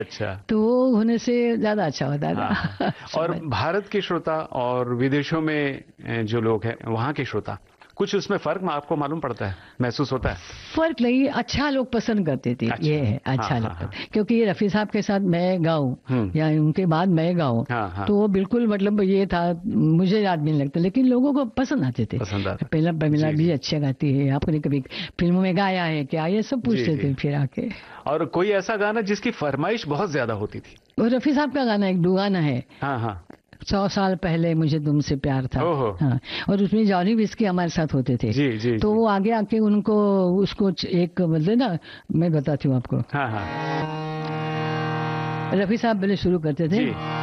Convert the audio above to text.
अच्छा। तो वो होने से ज्यादा अच्छा होता था। हाँ। और भारत के श्रोता और विदेशों में जो लोग हैं वहाँ के श्रोता, कुछ उसमें फर्क आपको मालूम पड़ता है, महसूस होता है? फर्क नहीं, अच्छा लोग पसंद करते थे, ये अच्छा। है हाँ अच्छा हाँ लोग, हाँ। क्योंकि ये रफी साहब के साथ मैं गाऊं हम्म। या उनके बाद मैं गाऊं, हाँ हाँ। तो वो बिल्कुल मतलब ये था, मुझे याद नहीं लगता, लेकिन लोगों को पसंद आते थे। पसंद आता। पहला प्रमिला जी भी जी। अच्छे गाती है, आपने कभी फिल्मों में गाया है क्या, ये सब जी पूछते जी। थे फिर आके। और कोई ऐसा गाना जिसकी फरमाइश बहुत ज्यादा होती थी? और रफी साहब का गाना एक दुगाना है, हाँ हाँ। 100 साल पहले मुझे तुमसे प्यार था। ओहो। हाँ, और उसमें जॉनी विस्की हमारे साथ होते थे। जी जी तो जी। वो आगे आके उनको उसको एक मतलब ना, मैं बताती हूँ आपको। हाँ हाँ। रफी साहब पहले शुरू करते थे। जी।